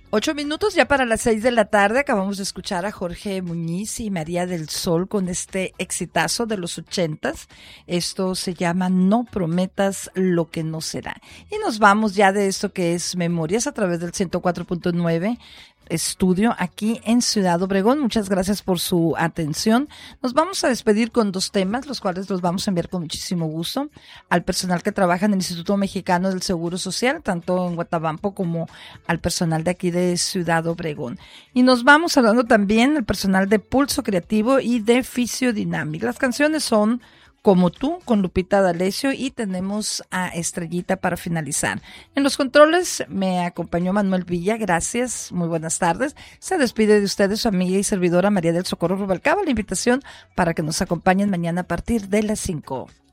8 minutos ya para las 6 de la tarde. Acabamos de escuchar a Jorge Muñiz y María del Sol con este exitazo de los 80s. Esto se llama No prometas lo que no será. Y nos vamos ya de esto que es Memorias a través del 104.9 estudio aquí en Ciudad Obregón. Muchas gracias por su atención. Nos vamos a despedir con 2 temas, los cuales los vamos a enviar con muchísimo gusto al personal que trabaja en el Instituto Mexicano del Seguro Social, tanto en Guatabampo como al personal de aquí de Ciudad Obregón. Y nos vamos hablando también al personal de Pulso Creativo y de Fisiodynamic. Las canciones son Como tú, con Lupita D'Alessio, y tenemos a Estrellita para finalizar. En los controles me acompañó Manuel Villa, gracias, muy buenas tardes. Se despide de ustedes su amiga y servidora María del Socorro Rubalcaba. La invitación para que nos acompañen mañana a partir de las 5.